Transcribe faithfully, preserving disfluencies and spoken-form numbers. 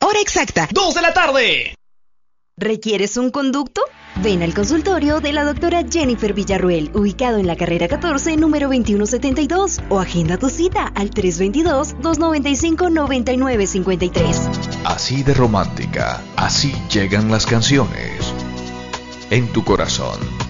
Hora exacta, dos de la tarde. ¿Requieres un conducto? Ven al consultorio de la doctora Jennifer Villarruel, ubicado en la carrera catorce, número veintiuno setenta y dos, o agenda tu cita al tres dos dos, dos nueve cinco, nueve nueve cinco tres. Así de romántica, así llegan las canciones. En tu corazón.